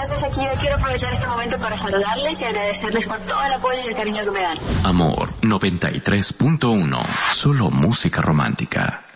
soy Shakira. Quiero aprovechar este momento para saludarles y agradecerles por todo el apoyo y el cariño que me dan. Amor 93.1. Solo música romántica.